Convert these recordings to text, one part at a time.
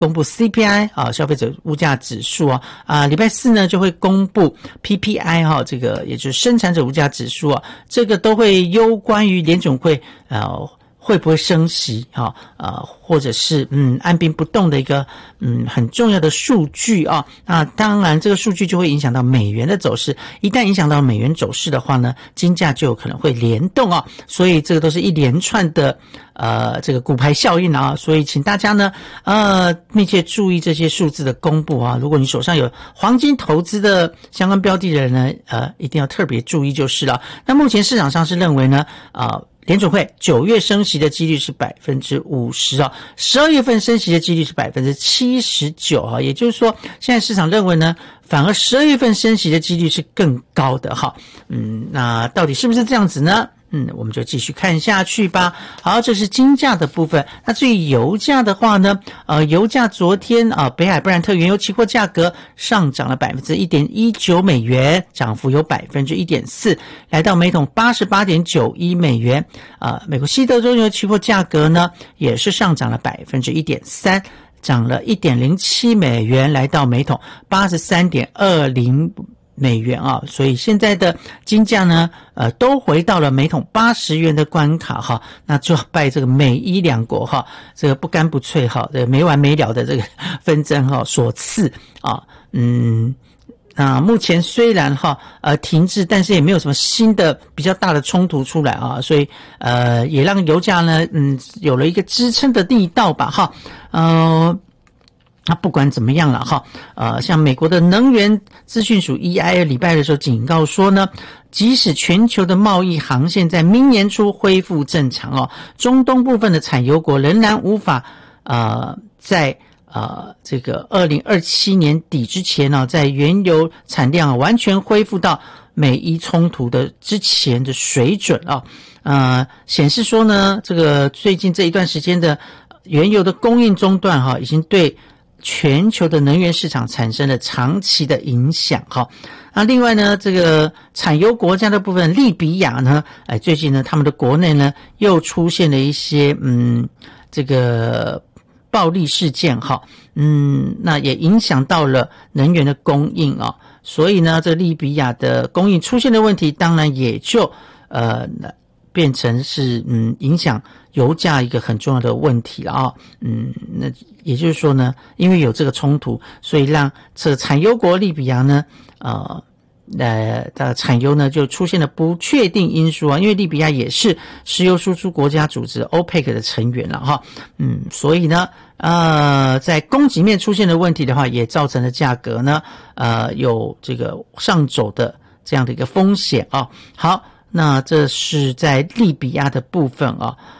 公布 CPI 啊，消费者物价指数礼拜四呢就会公布 PPI 这个也就是生产者物价指数这个都会攸关于联准会会不会升息或者是按兵不动的一个很重要的数据那当然这个数据就会影响到美元的走势，一旦影响到美元走势的话呢，金价就有可能会联动所以这个都是一连串的这个骨牌效应所以请大家呢密切注意这些数字的公布如果你手上有黄金投资的相关标的的人呢一定要特别注意就是了。那目前市场上是认为呢联准会9月升息的几率是 50%12月份升息的几率是 79%也就是说现在市场认为呢反而12月份升息的几率是更高的那到底是不是这样子呢？我们就继续看下去吧。好，这是金价的部分。那至于油价的话呢，油价昨天北海布兰特原油期货价格上涨了 1.19 美元，涨幅有 1.4%， 来到每桶 88.91 美元。美国西德州原油期货价格呢也是上涨了 1.3%， 涨了 1.07 美元，来到每桶 83.20美元所以现在的金价呢都回到了每桶80元的关卡那就要拜这个美伊两国这个不干不脆这个没完没了的这个纷争所赐那目前虽然停滞，但是也没有什么新的比较大的冲突出来所以也让油价呢有了一个支撑的力道吧那不管怎么样了像美国的能源资讯署 EIA 礼拜的时候警告说呢，即使全球的贸易航线在明年初恢复正常中东部分的产油国仍然无法在这个2027年底之前在原油产量完全恢复到美伊冲突的之前的水准显示说呢，这个最近这一段时间的原油的供应中断已经对全球的能源市场产生了长期的影响那另外呢，这个产油国家的部分利比亚呢最近呢他们的国内呢又出现了一些这个暴力事件那也影响到了能源的供应所以呢这利比亚的供应出现的问题当然也就变成是影响油价一个很重要的问题了那也就是说呢，因为有这个冲突，所以让这个产油国利比亚呢产油呢就出现了不确定因素因为利比亚也是石油输出国家组织 OPEC 的成员了所以呢在供给面出现的问题的话，也造成了价格呢有这个上走的这样的一个风险好，那这是在利比亚的部分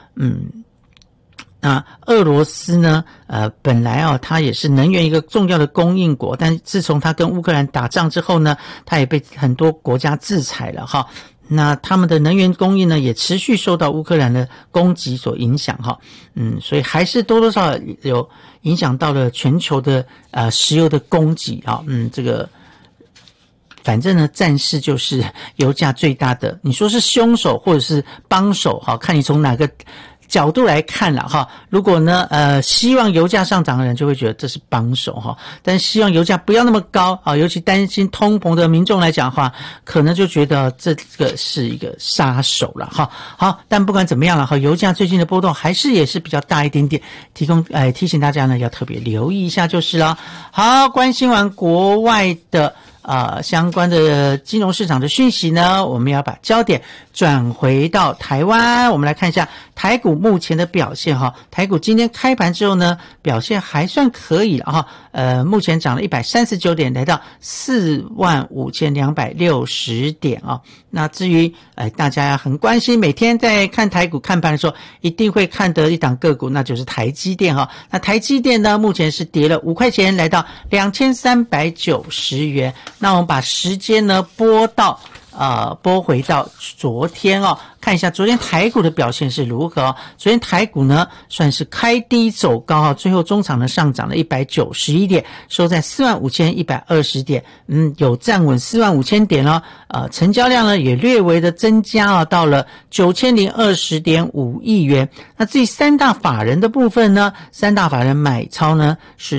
那俄罗斯呢本来它也是能源一个重要的供应国，但自从它跟乌克兰打仗之后呢，它也被很多国家制裁了那他们的能源供应呢也持续受到乌克兰的攻击所影响所以还是多多少少有影响到了全球的石油的供给这个反正呢战事就是油价最大的，你说是凶手或者是帮手看你从哪个角度来看啦如果呢希望油价上涨的人就会觉得这是帮手但是希望油价不要那么高尤其担心通膨的民众来讲的话，可能就觉得这个是一个杀手了好，但不管怎么样了油价最近的波动还是也是比较大一点点，提醒大家呢要特别留意一下就是了。好，关心完国外的相关的金融市场的讯息呢，我们要把焦点转回到台湾，我们来看一下台股目前的表现台股今天开盘之后呢，表现还算可以了目前涨了139点，来到45260点那至于大家很关心，每天在看台股看盘的时候，一定会看得一档个股，那就是台积电那台积电呢，目前是跌了5块钱，来到2390元。那我们把时间呢拨到拨回到昨天哦，看一下昨天台股的表现是如何哦。昨天台股呢算是开低走高啊，最后中场呢上涨了191点，收在45120点，有站稳45000点哦。成交量呢也略微的增加啊，到了9020.5亿元。那至于三大法人的部分呢，三大法人买超呢是